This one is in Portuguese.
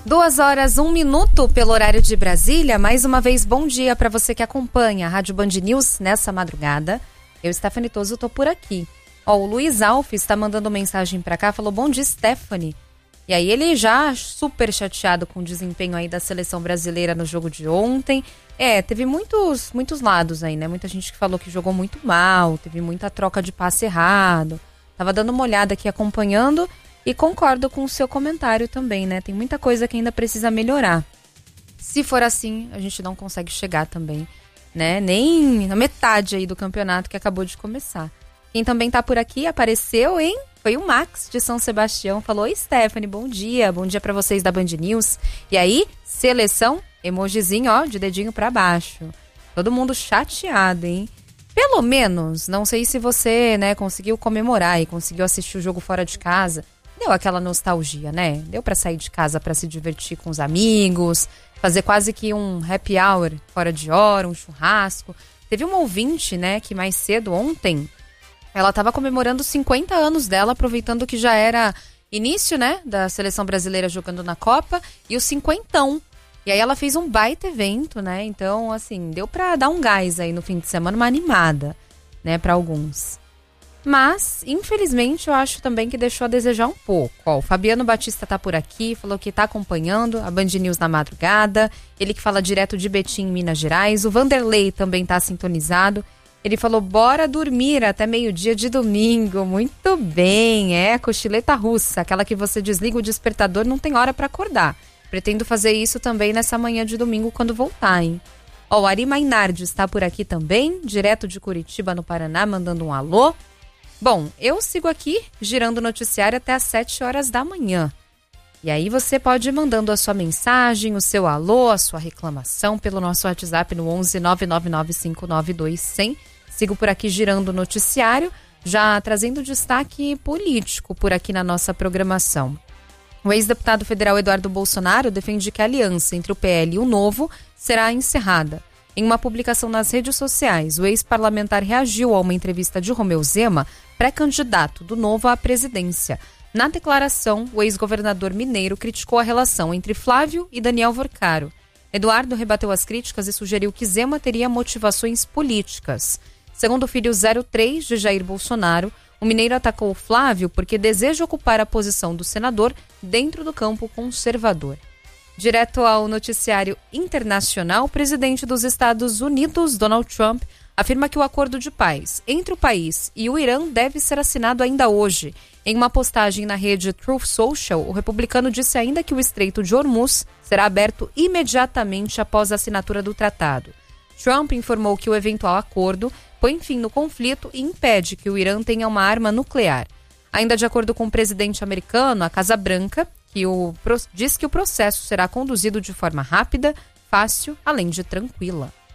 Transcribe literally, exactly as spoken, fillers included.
Duas horas, um minuto pelo horário de Brasília. Mais uma vez, bom dia para você que acompanha a Rádio Band News nessa madrugada. Eu, Stephanie Toso, estou por aqui. Ó, o Luiz Alves está mandando mensagem para cá, falou bom dia, Stephanie. E aí ele já super chateado com o desempenho aí da seleção brasileira no jogo de ontem. É, teve muitos, muitos lados aí, né? Muita gente que falou que jogou muito mal, teve muita troca de passe errado. Tava dando uma olhada aqui acompanhando e concordo com o seu comentário também, né? Tem muita coisa que ainda precisa melhorar. Se for assim, a gente não consegue chegar também, né? Nem na metade aí do campeonato que acabou de começar. Quem também tá por aqui, apareceu, hein? Foi o Max de São Sebastião. Falou, oi Stephanie, bom dia. Bom dia pra vocês da Band News. E aí, seleção, emojizinho, ó, de dedinho pra baixo. Todo mundo chateado, hein? Pelo menos, não sei se você, né, conseguiu comemorar e conseguiu assistir o jogo fora de casa. Deu aquela nostalgia, né? Deu pra sair de casa pra se divertir com os amigos, fazer quase que um happy hour fora de hora, um churrasco. Teve uma ouvinte, né, que mais cedo, ontem, ela estava comemorando os cinquenta anos dela, aproveitando que já era início, né, da seleção brasileira jogando na Copa, e o cinquentão. E aí ela fez um baita evento, né? Então, assim, deu pra dar um gás aí no fim de semana, uma animada, né, pra alguns. Mas, infelizmente, eu acho também que deixou a desejar um pouco. Ó, o Fabiano Batista tá por aqui, falou que tá acompanhando a Band News na madrugada. Ele que fala direto de Betim, Minas Gerais. O Vanderlei também tá sintonizado. Ele falou, bora dormir até meio-dia de domingo. Muito bem, é, cochileta russa. Aquela que você desliga o despertador, não tem hora pra acordar. Pretendo fazer isso também nessa manhã de domingo quando voltar, hein? Ó, o Ari Mainardi está por aqui também, direto de Curitiba, no Paraná, mandando um alô. Bom, eu sigo aqui, girando o noticiário até às sete horas da manhã. E aí você pode ir mandando a sua mensagem, o seu alô, a sua reclamação pelo nosso WhatsApp no onze nove nove nove cinco nove dois zero zero. Sigo por aqui girando o noticiário, já trazendo destaque político por aqui na nossa programação. O ex-deputado federal Eduardo Bolsonaro defende que a aliança entre o P L e o Novo será encerrada. Em uma publicação nas redes sociais, o ex-parlamentar reagiu a uma entrevista de Romeu Zema, pré-candidato do Novo à presidência. Na declaração, o ex-governador mineiro criticou a relação entre Flávio e Daniel Vorcaro. Eduardo rebateu as críticas e sugeriu que Zema teria motivações políticas. Segundo o filho zero três de Jair Bolsonaro, o mineiro atacou Flávio porque deseja ocupar a posição do senador dentro do campo conservador. Direto ao noticiário internacional, o presidente dos Estados Unidos, Donald Trump, afirma que o acordo de paz entre o país e o Irã deve ser assinado ainda hoje. Em uma postagem na rede Truth Social, o republicano disse ainda que o Estreito de Hormuz será aberto imediatamente após a assinatura do tratado. Trump informou que o eventual acordo põe fim no conflito e impede que o Irã tenha uma arma nuclear. Ainda de acordo com o presidente americano, a Casa Branca, que o, diz que o processo será conduzido de forma rápida, fácil, além de tranquila.